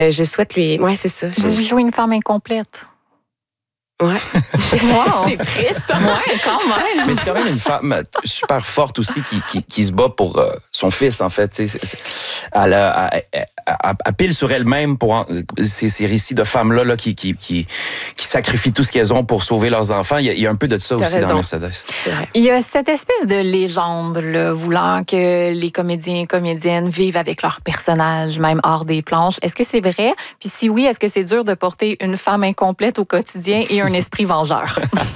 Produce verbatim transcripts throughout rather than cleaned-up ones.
Euh, je souhaite lui... Ouais, c'est ça. Je, Vous jouez une femme incomplète. Ouais. Wow. C'est triste. Ouais, quand même. Mais c'est quand même une femme super forte aussi qui, qui, qui se bat pour euh, son fils, en fait. C'est, c'est, elle, a, elle, elle, elle pile sur elle-même pour en, ces, ces récits de femmes-là là, qui, qui, qui, qui sacrifient tout ce qu'elles ont pour sauver leurs enfants. Il y a, il y a un peu de ça T'as aussi raison. dans Mercedes. C'est vrai. Il y a cette espèce de légende là, voulant que les comédiens et comédiennes vivent avec leurs personnages, même hors des planches. Est-ce que c'est vrai? Puis si oui, est-ce que c'est dur de porter une femme incomplète au quotidien et un esprit vengeur?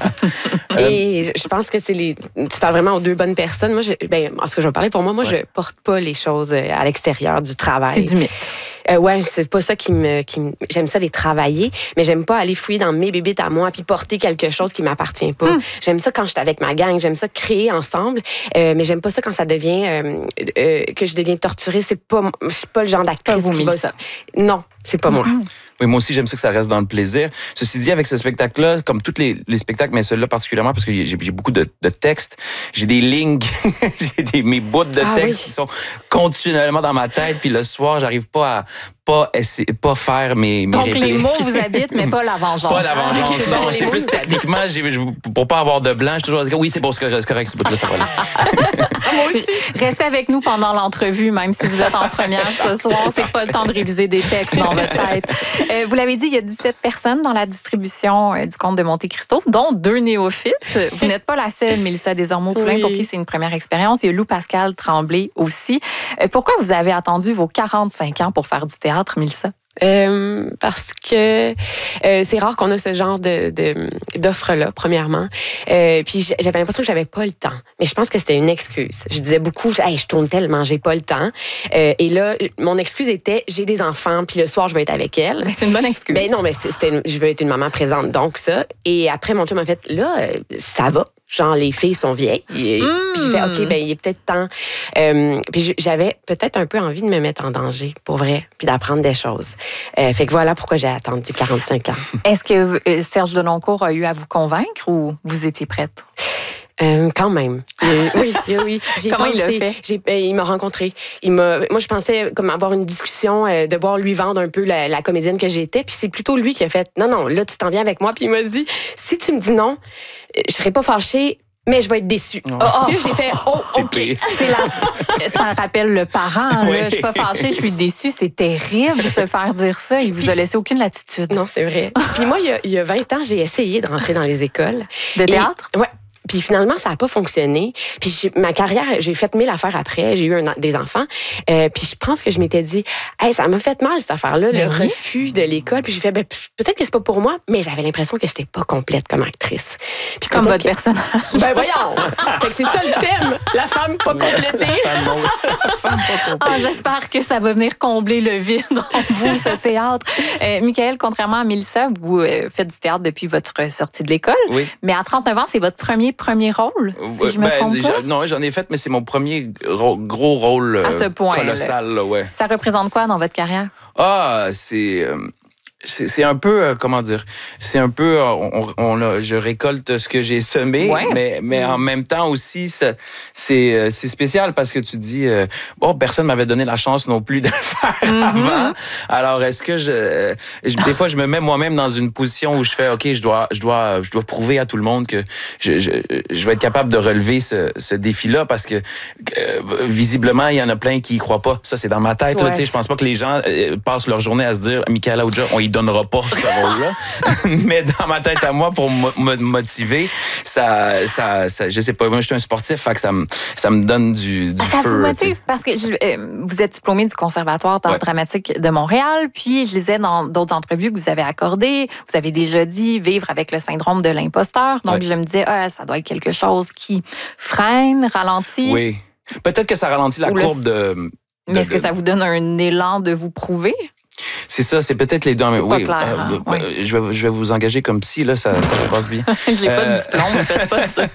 Et je pense que c'est les. Tu parles vraiment aux deux bonnes personnes. Moi, je, ben, en ce que je vais parler pour moi, moi, Ouais. je porte pas les choses à l'extérieur du travail. C'est du mythe. Euh, ouais, c'est pas ça qui me, qui me. J'aime ça les travailler, mais j'aime pas aller fouiller dans mes bébites à moi puis porter quelque chose qui m'appartient pas. Mm. J'aime ça quand je suis avec ma gang, j'aime ça créer ensemble, euh, mais j'aime pas ça quand ça devient euh, euh, que je deviens torturée. C'est pas, je suis pas le genre C'est pas d'actrice vous, qui va Mélissa. ça. Non, c'est pas moi. Oui, moi aussi, j'aime ça que ça reste dans le plaisir. Ceci dit, avec ce spectacle-là, comme tous les, les spectacles, mais celui-là particulièrement, parce que j'ai, j'ai beaucoup de, de textes, j'ai des lignes, j'ai des, mes bouts de Ah textes oui. qui sont continuellement dans ma tête, puis le soir, j'arrive pas à pas essayer, pas faire mes, mes Donc répliques. les mots vous habitent, mais pas la vengeance. Pas la vengeance, Ok, non. bon, les C'est mots, plus vous techniquement, j'ai, je, pour pas avoir de blanc, je suis toujours dit, oui, c'est bon, c'est correct, c'est correct, c'est pas ça va aller. Moi aussi. Restez avec nous pendant l'entrevue, même si vous êtes en première ce soir. C'est pas le temps de réviser des textes dans votre tête. Euh, vous l'avez dit, il y a dix-sept personnes dans la distribution euh, du Comte de Monte-Cristo, dont deux néophytes. Vous n'êtes pas la seule, Mélissa Desormeaux-Poulain, Oui. pour qui c'est une première expérience. Il y a Lou Pascal Tremblay aussi. Euh, pourquoi vous avez attendu vos quarante-cinq ans pour faire du théâtre, Mélissa? Euh, parce que euh, c'est rare qu'on a ce genre de, de d'offre-là, premièrement. Euh, puis j'avais l'impression que j'avais pas le temps. Mais je pense que c'était une excuse. Je disais beaucoup, hey, je tourne tellement, j'ai pas le temps. Euh, et là, mon excuse était, j'ai des enfants, puis le soir, je vais être avec elles. Ben, c'est une bonne excuse. Ben non, mais c'était, une- je veux être une maman présente, donc ça. Et après, mon chum m'a fait, là, euh, ça va. Genre, les filles sont vieilles. Et, Mm. Puis j'ai fait, OK, ben il est peut-être temps. Euh, puis j'avais peut-être un peu envie de me mettre en danger, pour vrai, puis d'apprendre des choses. Euh, fait que voilà pourquoi j'ai attendu quarante-cinq ans. Est-ce que euh, Serge Denoncourt a eu à vous convaincre ou vous étiez prête? Euh, quand même. Euh, oui, oui, oui. J'ai Comment il l'a pensé, fait? j'ai- euh, il m'a rencontré. Il m'a, moi, je pensais comme avoir une discussion, euh, de voir lui vendre un peu la, la comédienne que j'étais. Puis c'est plutôt lui qui a fait, non, non, là, tu t'en viens avec moi. Puis il m'a dit, si tu me dis non, euh, je serai pas fâchée, mais je vais être déçue. Oh. Puis là, j'ai fait, oh, C'est OK. pire. C'est la... Ça rappelle le parent. Là. Oui. Je suis pas fâchée, je suis déçue. C'est terrible de se faire dire ça. Il vous a laissé aucune latitude. Non, c'est vrai. Puis moi, il y, a, il y a vingt ans, j'ai essayé de rentrer dans les écoles. De Et- théâtre? Ouais. Puis finalement, ça n'a pas fonctionné. Puis j'ai- ma carrière, j'ai fait mille affaires après. J'ai eu un, des enfants. Euh, puis je pense que je m'étais dit, hey, ça m'a fait mal cette affaire-là, Ben le oui. refus de l'école. Puis j'ai fait, ben, peut-être que c'est pas pour moi, mais j'avais l'impression que j'étais pas complète comme actrice. Puis Comme peut-être votre que- personnage. Ben voyons! Fait que c'est ça le thème, la femme pas complétée. Femme non- femme pas complète. Ah, j'espère que ça va venir combler le vide en vous, ce théâtre. Euh, Michael, contrairement à Mélissa, vous euh, faites du théâtre depuis votre sortie de l'école. Oui. Mais à trente-neuf ans, c'est votre premier premier rôle, si je me Ben, trompe pas. je- non, j'en ai fait, mais c'est mon premier gros, gros rôle À ce euh, point, colossal. Là, ouais. Ça représente quoi dans votre carrière? Ah, c'est... euh, C'est c'est un peu, euh, comment dire, c'est un peu, euh, on, on, a- je récolte ce que j'ai semé, Ouais. mais, mais en même temps aussi, ça- c'est euh, c'est spécial parce que tu te dis, euh, bon, personne m'avait donné la chance non plus de le faire Mhm. avant. Alors, est-ce que je, euh, je- des fois, je me mets moi-même dans une position où je fais, OK, je dois, je dois, je dois prouver à tout le monde que je, je, je vais être capable de relever ce, ce défi-là parce que, euh, visiblement, il y en a plein qui y croient pas. Ça, c'est dans ma tête, là, Ouais. tu sais. Je pense pas que les gens euh, passent leur journée à se dire, Michaela Aoudja, on y donnera pas ce rôle-là. Mais dans ma tête à moi, pour me me motiver, ça, ça, ça, je sais pas, moi, je suis un sportif, fait que ça me, ça me donne du, du Ça feu. vous tu sais. motive parce que je- euh, vous êtes diplômé du Conservatoire d'art Ouais. dramatique de Montréal, puis je lisais dans d'autres entrevues que vous avez accordées, vous avez déjà dit vivre avec le syndrome de l'imposteur. Donc, Ouais. je me disais, ah, ça doit être quelque chose qui freine, ralentit. Oui. Peut-être que ça ralentit la Ou le- courbe de. Mais de- est-ce que de- ça vous donne un élan de vous prouver? C'est ça, c'est peut-être les deux. mais C'est pas oui, clair, hein? euh, Ouais. euh, je, vais, je vais vous engager comme psy, là, ça, ça se passe bien. J'ai pas de Euh, diplôme, faites pas ça.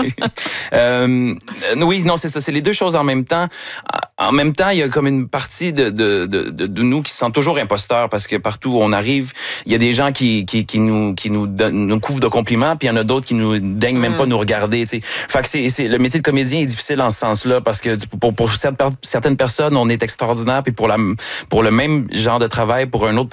euh, oui, non, c'est ça. C'est les deux choses en même temps. En même temps, il y a comme une partie de, de, de, de, de nous qui se sent toujours imposteurs parce que partout où on arrive, il y a des gens qui, qui, qui, nous, qui nous, donnent, nous couvrent de compliments, puis il y en a d'autres qui nous daignent même Mm. pas nous regarder. Tu sais. Fait que c'est, c'est, le métier de comédien est difficile dans ce sens-là parce que pour, pour certaines personnes, on est extraordinaire, puis pour, la, pour le même genre de travail, pour une autre